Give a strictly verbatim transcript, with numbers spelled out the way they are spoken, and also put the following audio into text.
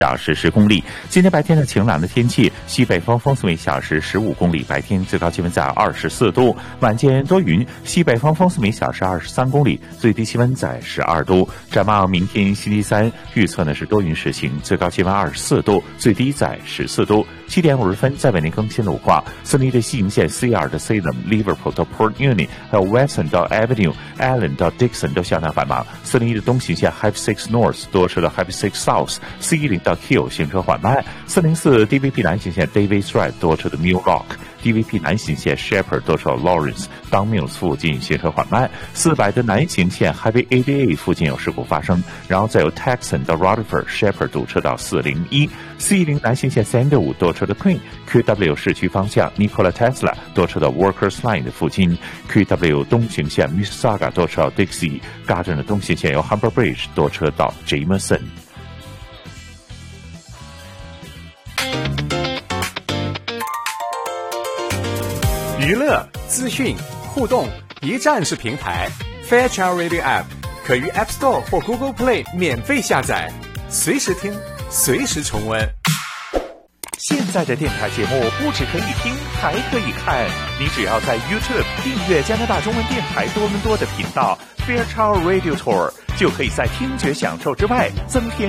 小时十公里。今天白天的晴朗的天气，西北风风速每小时十五公里，白天最高气温在二十四度，晚间多云，西北风风速每小时二十三公里，最低气温在十二度。展望明天星期三，预测呢是多云时晴，最高气温二十四度，最低在十四度。七点五十分，在为您更新路况。森林的西营线 C 二 的 Salem、Liverpool 到 Port Union， 还有 Western 到 Avenue、Allen 到 Dixon 都相当繁忙。四零一的东行线 Highway six North 多车到 Highway six South，C 一零到 Hill 行车缓慢。四零四 D V P 南行线 Davis Drive 多车的 Mill Rock，D V P 南行线 Shepherd 多车到 Lawrence、Don Mills 附近行车缓慢。四百的南行线 Highway A D A 附近有事故发生，然后再由 Texan 到 Rutherford、Shepherd 堵车到四零一。C 一零南行线 Sandalwood 多车的 Queen、Q W 市区方向 Nikola Tesla 多车到 Workers Line 的附近。Q W 东行线 Mississauga 多车到 Dixie。Garden 的东行线由 Humber Bridge 多车到 Jameson。 娱乐、资讯、互动，一站式平台。Fairchild Radio App 可于 App Store 或 Google Play 免费下载，随时听，随时重温。 现在的电台节目不只可以听，还可以看。你只要在 YouTube 订阅加拿大中文电台多伦多的频道 Fairchild Radio Tour， 就可以在听觉享受之外增添